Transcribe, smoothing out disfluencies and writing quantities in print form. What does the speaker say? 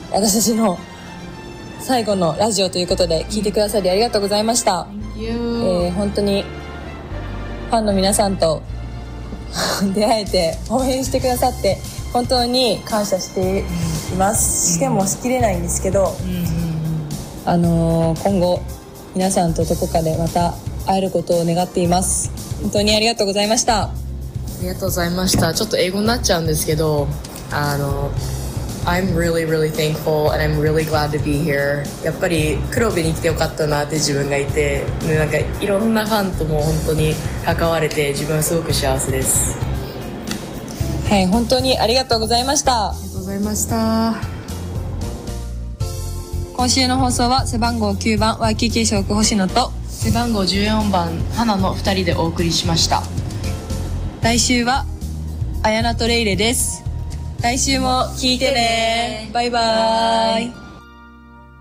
私たちの最後のラジオということで聞いてくださりありがとうございました。本当にファンの皆さんと出会えて応援してくださって本当に感謝しています。してもしきれないんですけど、今後皆さんとどこかでまた会えることを願っています。本当にありがとうございました。 ありがとうございました。ちょっと英語になっちゃうんですけど、I'm really really thankful and I'm really glad to be here. やっぱり黒部に来てよかったなって自分がいて、なんかいろんなファンとも本当に関われて自分はすごく幸せです。 はい、本当にありがとうございました。 ありがとうございました。 今週の放送は背番号9番 YKK 小区星野と背番号14番花の2人でお送りしました。 来週は綾菜とレイレです。来週も聞いてね。バイバイ。